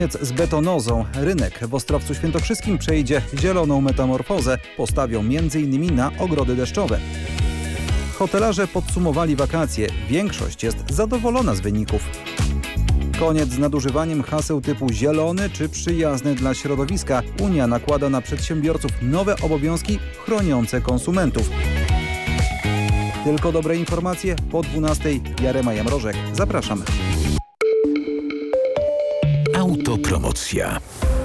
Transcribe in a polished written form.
Z betonozą. Rynek w Ostrowcu Świętokrzyskim przejdzie zieloną metamorfozę. Postawią m.in. na ogrody deszczowe. Hotelarze podsumowali wakacje. Większość jest zadowolona z wyników. Koniec z nadużywaniem haseł typu zielony czy przyjazny dla środowiska. Unia nakłada na przedsiębiorców nowe obowiązki chroniące konsumentów. Tylko dobre informacje po 12:00. Jarema Jamrożek. Zapraszam. Autopromocja.